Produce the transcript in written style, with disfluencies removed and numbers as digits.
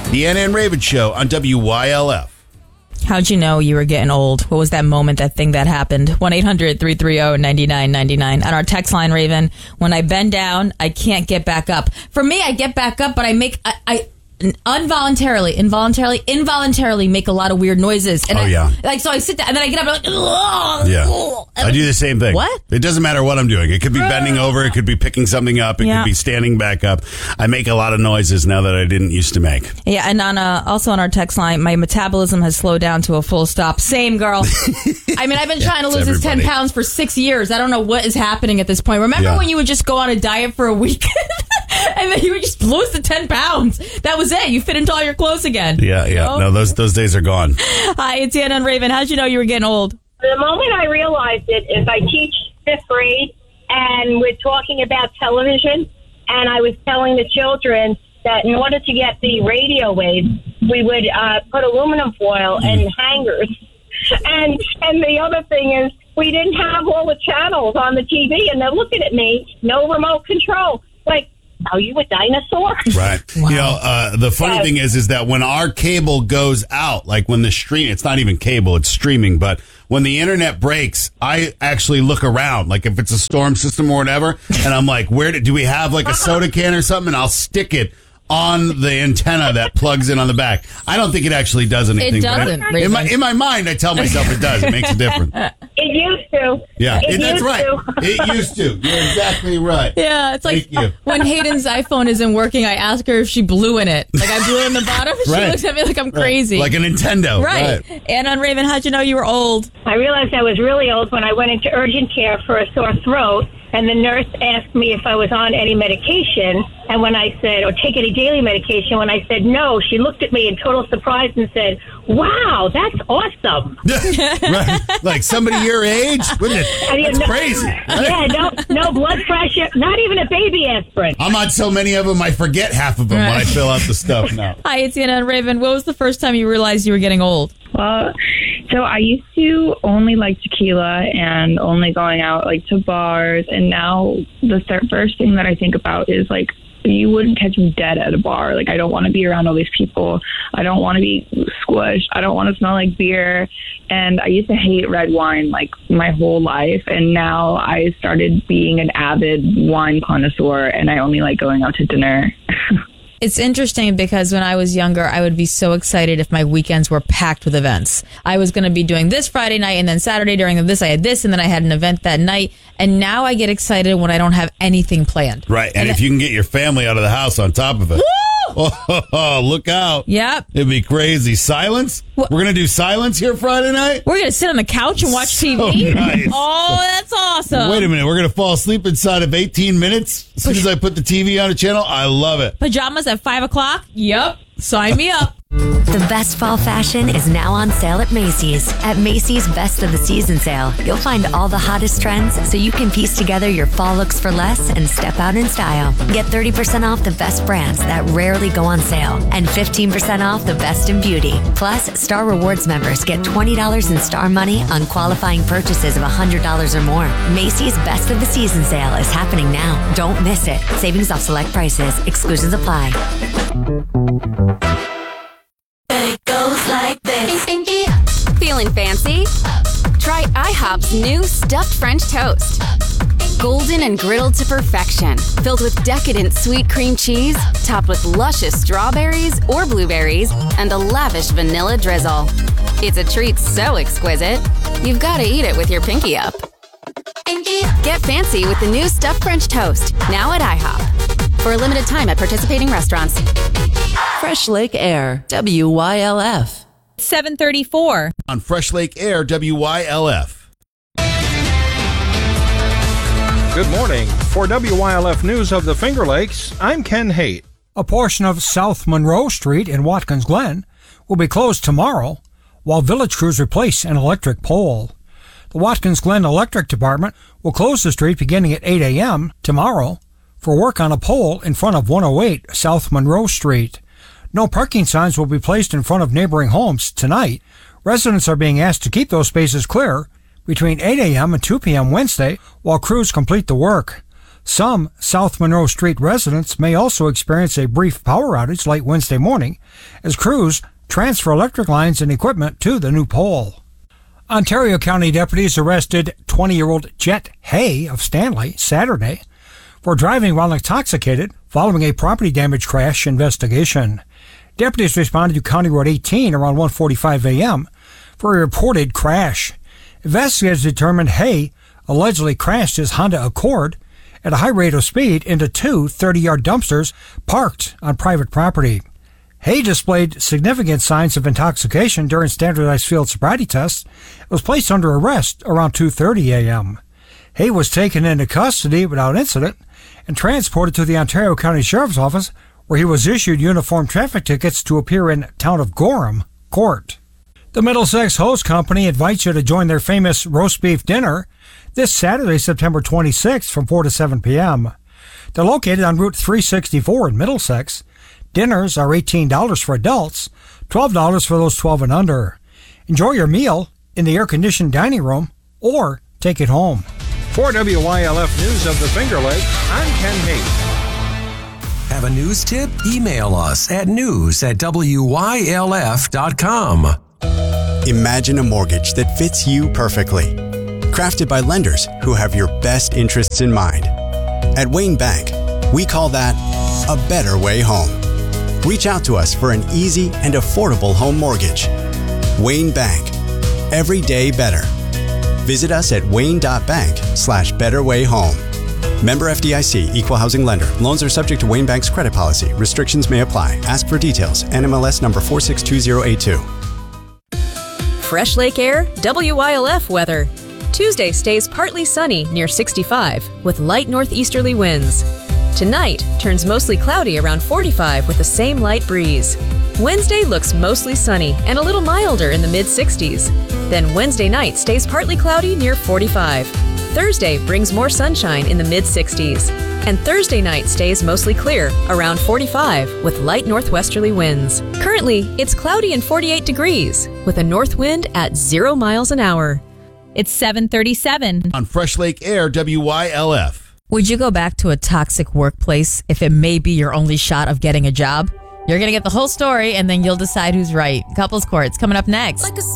The Anna and Raven Show on WYLF. How'd you know you were getting old? What was that moment, that thing that happened? 1-800-330-9999. On our text line, Raven, when I bend down, I can't get back up. For me, I get back up, but I involuntarily make a lot of weird noises. And so I sit down and then I get up and I'm like, ugh, yeah. I do the same thing. What? It doesn't matter what I'm doing. It could be bending over. It could be picking something up. It could be standing back up. I make a lot of noises now that I didn't used to make. Yeah, and also on our text line, my metabolism has slowed down to a full stop. Same, girl. I mean, I've been trying to lose this 10 pounds for 6 years. I don't know what is happening at this point. Remember when you would just go on a diet for a week? And then you would just lose the 10 pounds. That was it. You fit into all your clothes again. Yeah. Oh. No, those days are gone. Hi, it's Anna and Raven. How'd you know you were getting old? The moment I realized it is I teach 5th grade, and we're talking about television, and I was telling the children that in order to get the radio waves, we would put aluminum foil and hangers. And the other thing is we didn't have all the channels on the TV, and they're looking at me, no remote control. Like, are you a dinosaur? Right. Wow. You know, the funny thing is that when our cable goes out, like when the stream, it's not even cable, it's streaming, but when the internet breaks, I actually look around, like if it's a storm system or whatever, and I'm like, do we have like a soda can or something? And I'll stick it on the antenna that plugs in on the back. I don't think it actually does anything. It doesn't. In my mind, I tell myself it does. It makes a difference. It used to. Yeah, that's right. It used to. You're exactly right. Yeah, it's like when Hayden's iPhone isn't working, I ask her if she blew in it. Like I blew in the bottom, and she looks at me like I'm crazy. Like a Nintendo. Right. Anna and Raven, how'd you know you were old? I realized I was really old when I went into urgent care for a sore throat. And the nurse asked me if I was on any medication. And when I said, or take any daily medication, when I said no, she looked at me in total surprise and said, wow, that's awesome. Right. Like somebody your age? That's crazy. Right? Yeah, no blood pressure, not even a baby aspirin. I'm on so many of them, I forget half of them when I fill out the stuff now. Hi, it's Anna and Raven. What was the first time you realized you were getting old? Well, so I used to only like tequila and only going out like to bars. And now the first thing that I think about is like, you wouldn't catch me dead at a bar. Like, I don't want to be around all these people. I don't want to be squished. I don't want to smell like beer. And I used to hate red wine like my whole life. And now I started being an avid wine connoisseur, and I only like going out to dinner. It's interesting because when I was younger, I would be so excited if my weekends were packed with events. I was going to be doing this Friday night, and then Saturday during this, I had this, and then I had an event that night. And now I get excited when I don't have anything planned. Right. And if you can get your family out of the house on top of it. Woo! Oh, look out. Yep. It'd be crazy. Silence? We're going to do silence here Friday night? We're going to sit on the couch and watch TV? Nice. Oh, that's awesome. Wait a minute. We're going to fall asleep inside of 18 minutes as soon as I put the TV on a channel? I love it. Pajamas at 5 o'clock? Yep. Sign me up. The best fall fashion is now on sale at Macy's. At Macy's Best of the Season sale, you'll find all the hottest trends so you can piece together your fall looks for less and step out in style. Get 30% off the best brands that rarely go on sale and 15% off the best in beauty. Plus, Star Rewards members get $20 in Star money on qualifying purchases of $100 or more. Macy's Best of the Season sale is happening now. Don't miss it. Savings off select prices. Exclusions apply. It goes like this. Feeling fancy? Try IHOP's new stuffed French toast. Golden and griddled to perfection, filled with decadent sweet cream cheese, topped with luscious strawberries or blueberries, and a lavish vanilla drizzle. It's a treat so exquisite, you've got to eat it with your pinky up. Get fancy with the new stuffed French toast, now at IHOP. For a limited time at participating restaurants. Fresh Lake Air, WYLF. 7:34. On Fresh Lake Air, WYLF. Good morning. For WYLF News of the Finger Lakes, I'm Ken Haight. A portion of South Monroe Street in Watkins Glen will be closed tomorrow while village crews replace an electric pole. The Watkins Glen Electric Department will close the street beginning at 8 a.m. tomorrow for work on a pole in front of 108 South Monroe Street. No parking signs will be placed in front of neighboring homes tonight. Residents are being asked to keep those spaces clear between 8 a.m. and 2 p.m. Wednesday while crews complete the work. Some South Monroe Street residents may also experience a brief power outage late Wednesday morning as crews transfer electric lines and equipment to the new pole. Ontario County deputies arrested 20-year-old Jet Hay of Stanley Saturday for driving while intoxicated following a property damage crash investigation. Deputies responded to County Road 18 around 1:45 a.m. for a reported crash. Investigators determined Hay allegedly crashed his Honda Accord at a high rate of speed into two 30-yard dumpsters parked on private property. Hay displayed significant signs of intoxication during standardized field sobriety tests and was placed under arrest around 2:30 a.m. Hay was taken into custody without incident and transported to the Ontario County Sheriff's Office, where he was issued uniform traffic tickets to appear in Town of Gorham Court. The Middlesex Hose Company invites you to join their famous roast beef dinner this Saturday, September 26th from 4 to 7 p.m. They're located on Route 364 in Middlesex. Dinners are $18 for adults, $12 for those 12 and under. Enjoy your meal in the air-conditioned dining room or take it home. For WYLF News of the Finger Lakes, I'm Ken Haight. Have a news tip? Email us at news@wylf.com. Imagine a mortgage that fits you perfectly. Crafted by lenders who have your best interests in mind. At Wayne Bank, we call that a better way home. Reach out to us for an easy and affordable home mortgage. Wayne Bank. Every day better. Visit us at wayne.bank/betterwayhome. Member FDIC, Equal Housing Lender. Loans are subject to Wayne Bank's credit policy. Restrictions may apply. Ask for details. NMLS number 462082. Fresh Lake Air, WYLF weather. Tuesday stays partly sunny near 65 with light northeasterly winds. Tonight turns mostly cloudy around 45 with the same light breeze. Wednesday looks mostly sunny and a little milder in the mid-60s. Then Wednesday night stays partly cloudy near 45. Thursday brings more sunshine in the mid-60s. And Thursday night stays mostly clear around 45 with light northwesterly winds. Currently, it's cloudy and 48 degrees with a north wind at 0 miles an hour. It's 7:37. On Fresh Lake Air, WYLF. Would you go back to a toxic workplace if it may be your only shot of getting a job? You're going to get the whole story, and then you'll decide who's right. Couples Court's coming up next.